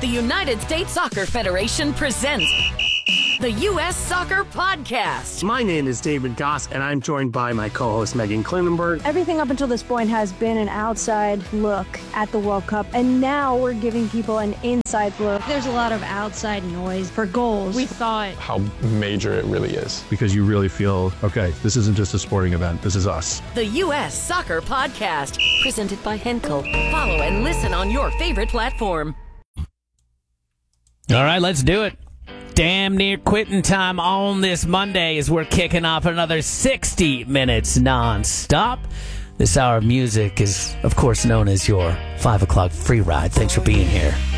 The United States Soccer Federation presents the U.S. Soccer Podcast. My name is David Goss, and I'm joined by my co-host Megan Klinenberg. Everything up until this point has been an outside look at the World Cup, and now we're giving people an inside look. There's a lot of outside noise for goals. We thought how major it really is. Because you really feel, okay, this isn't just a sporting event, this is us. The U.S. Soccer Podcast, presented by Henkel. Follow and listen on your favorite platform. All right, let's do it. Damn near quitting time on this Monday as we're kicking off another 60 minutes nonstop. This hour of music is, of course, known as your 5 o'clock free ride. Thanks for being here.